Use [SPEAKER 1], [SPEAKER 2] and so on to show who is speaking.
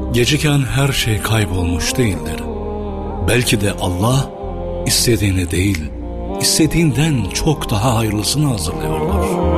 [SPEAKER 1] Geciken her şey kaybolmuş değildir. Belki de Allah istediğini değil, istediğinden çok daha hayırlısını hazırlıyorlar.